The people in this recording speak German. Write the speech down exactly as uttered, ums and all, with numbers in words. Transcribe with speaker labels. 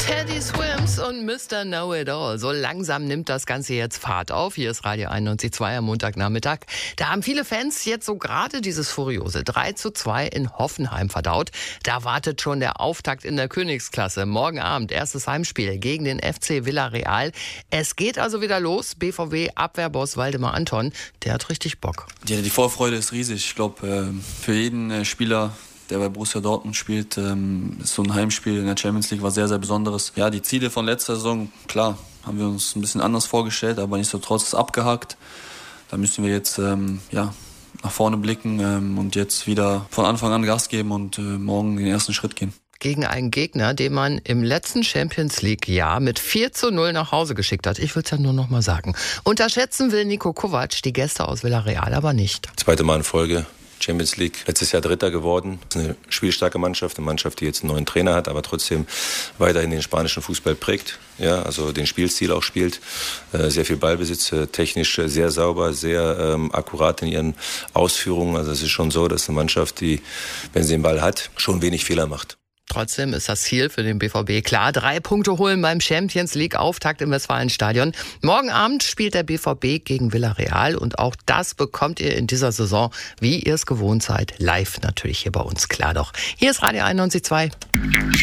Speaker 1: Teddy Swims und Mister Know-It-All. So langsam nimmt das Ganze jetzt Fahrt auf. Hier ist Radio einundneunzig Komma zwei am Montagnachmittag. Da haben viele Fans jetzt so gerade dieses furiose drei zu zwei in Hoffenheim verdaut. Da wartet schon der Auftakt in der Königsklasse. Morgen Abend erstes Heimspiel gegen den F C Villarreal. Es geht also wieder los. B V B-Abwehrboss Waldemar Anton, der hat richtig Bock.
Speaker 2: Ja, die Vorfreude ist riesig. Ich glaube, für jeden Spieler, der bei Borussia Dortmund spielt, ist so ein Heimspiel in der Champions League was sehr, sehr Besonderes. Ja, die Ziele von letzter Saison, klar, haben wir uns ein bisschen anders vorgestellt, aber nichtsdestotrotz ist abgehakt. Da müssen wir jetzt ähm, ja, nach vorne blicken ähm, und jetzt wieder von Anfang an Gas geben und äh, morgen den ersten Schritt gehen.
Speaker 1: Gegen einen Gegner, den man im letzten Champions League-Jahr mit vier zu null nach Hause geschickt hat. Ich würde es ja nur noch mal sagen. Unterschätzen will Niko Kovac die Gäste aus Villarreal aber nicht.
Speaker 3: Zweite Mal in Folge Champions League. Letztes Jahr Dritter geworden. Das ist eine spielstarke Mannschaft, eine Mannschaft, die jetzt einen neuen Trainer hat, aber trotzdem weiterhin den spanischen Fußball prägt. Ja, also den Spielstil auch spielt. Sehr viel Ballbesitz, technisch sehr sauber, sehr ähm, akkurat in ihren Ausführungen. Also es ist schon so, dass eine Mannschaft, die, wenn sie den Ball hat, schon wenig Fehler macht.
Speaker 1: Trotzdem ist das Ziel für den B V B klar. Drei Punkte holen beim Champions League Auftakt im Westfalenstadion. Morgen Abend spielt der B V B gegen Villarreal und auch das bekommt ihr in dieser Saison, wie ihr es gewohnt seid, live natürlich hier bei uns. Klar doch. Hier ist Radio einundneunzig Komma zwei.